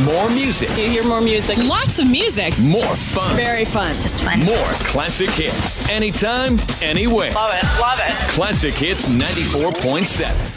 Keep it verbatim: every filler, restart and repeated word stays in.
More music. You hear more music. Lots of music. More fun. Very fun. It's just fun. More classic hits. Anytime, anywhere. Love it. Love it. Classic Hits ninety-four point seven.